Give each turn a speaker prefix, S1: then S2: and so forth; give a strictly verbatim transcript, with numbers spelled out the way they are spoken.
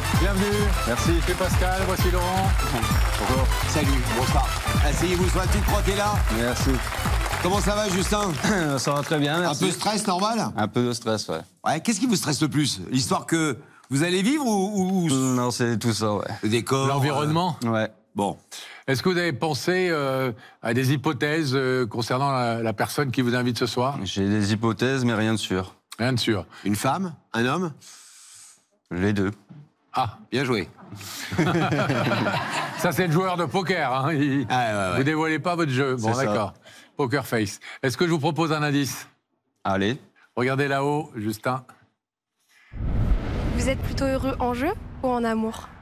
S1: Bienvenue.
S2: Merci.
S1: Je suis Pascal, voici Laurent.
S2: Bonjour.
S3: Salut, bonsoir. Asseyez-vous sur la petite crotte là.
S2: Merci.
S3: Comment ça va, Justin?
S2: Ça va très bien, merci.
S3: Un peu de stress, normal?
S2: Un peu de stress, ouais.
S3: Ouais, qu'est-ce qui vous stresse le plus? L'histoire que vous allez vivre ou... ou...
S2: Non, c'est tout ça, ouais.
S3: Le décor?
S1: L'environnement.
S2: Euh... Ouais.
S3: Bon.
S1: Est-ce que vous avez pensé euh, à des hypothèses euh, concernant la, la personne qui vous invite ce soir?
S2: J'ai des hypothèses, mais rien de sûr.
S1: Rien de sûr.
S3: Une femme? Un homme?
S2: Les deux.
S1: Ah,
S3: Bien joué.
S1: ça c'est le joueur de poker. Hein. Il...
S3: Ah, ouais, ouais.
S1: Vous dévoilez pas votre jeu. Bon, d'accord. Poker face. Est-ce que je vous propose un indice?
S2: Allez.
S1: Regardez là-haut, Justin.
S4: Vous êtes plutôt heureux en jeu ou en amour?